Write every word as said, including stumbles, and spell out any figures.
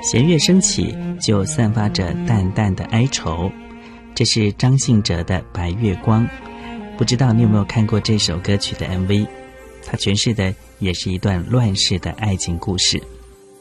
弦乐升起，就散发着淡淡的哀愁。这是张信哲的《白月光》，不知道你有没有看过这首歌曲的 M V？ 它诠释的也是一段乱世的爱情故事。